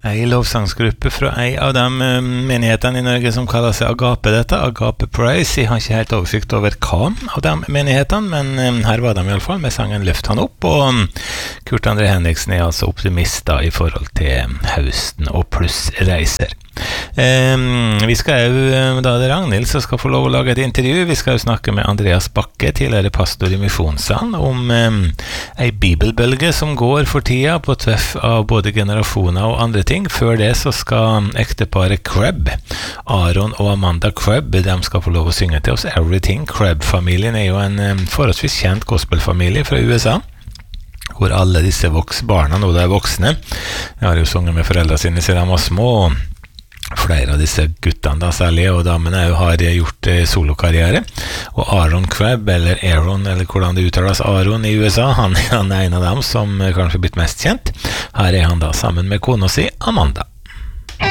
En lovsangsgruppe fra en av de menighetene I Norge som kaller seg Agape dette, Agape Praise. Jeg har ikke helt oversikt over hva av de menighetene, men her var de I alle fall med sangen Løft han opp, og Kurt André Henriksen altså optimist da I forhold til høsten og plussreiser. Vi skal jo, da det Ragnhild som skal få lov å lage et intervju, vi skal jo snakke med Andreas Bakke, tidligere pastor I Misjonssand, om en bibelbølge som går for tida på tøff av både generasjoner og andre ting. Før det så skal ekteparet Crabb, Aaron og Amanda Crabb, de skal få lov å synge til oss Everything. Crabb-familien jo en forholdsvis kjent gospelfamilie fra USA, hvor alle disse barna nå er voksne. Jeg har jo sunget med foreldre sine siden de var små, og flere av disse guttene da, særlig, og damene har gjort solokarriere. Og Aaron Crabb, eller Aaron, eller hvordan det uttales Aaron I USA, han en av dem som kanskje blitt mest kjent. Her han da sammen med kona si, Amanda.